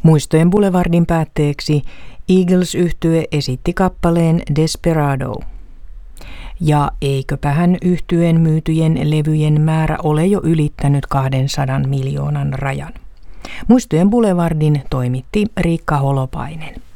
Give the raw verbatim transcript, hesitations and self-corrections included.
Muistojen Boulevardin päätteeksi Eagles-yhtye esitti kappaleen Desperado. Ja eiköpähän yhtyeen myytyjen levyjen määrä ole jo ylittänyt kahdensadan miljoonan rajan. Muistojen Boulevardin toimitti Riikka Holopainen.